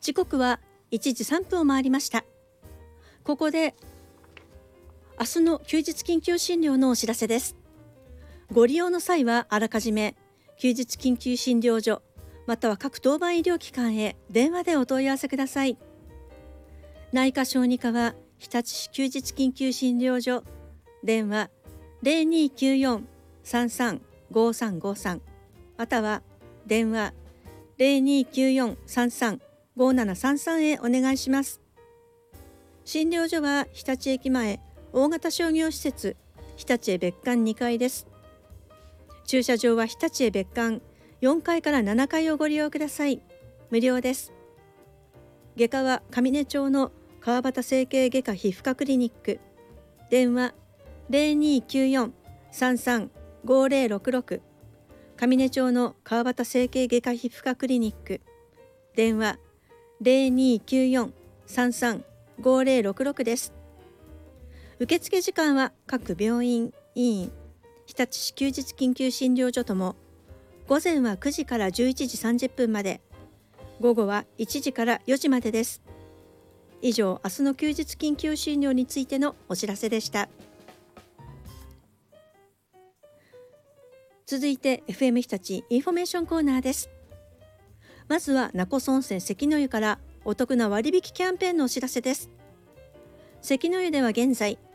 時刻は1時3分を回りました。ここで明日の休日緊急診療のお知らせです。ご利用の際はあらかじめ休日緊急診療所または各当番医療機関へ電話でお問い合わせください。内科小児科は日立市休日緊急診療所、電話 0294-335353 または電話 0294-335733 へお願いします。診療所は日立駅前大型商業施設日立へ別館2階です。駐車場は日立へ別館4階から7階をご利用ください。無料です。外科は上根町の川端整形外科皮膚科クリニック、電話 0294-335066 上根町の川端整形外科皮膚科クリニック、電話 0294-335066 です。受付時間は各病院、医院、日立市休日緊急診療所とも午前は9時から11時30分まで、午後は1時から4時までです。以上、明日の休日緊急診療についてのお知らせでした。続いて FM 日立インフォメーションコーナーです。まずは勿来温泉関の湯からお得な割引キャンペーンのお知らせです。関の湯では現在